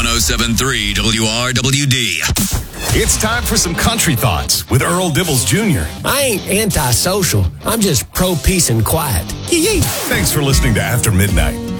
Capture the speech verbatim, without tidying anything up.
one oh seven point three W R W D. It's time for some country thoughts with Earl Dibbles Junior I ain't antisocial. I'm just pro-peace and quiet. Yee-yee. Thanks for listening to After Midnight.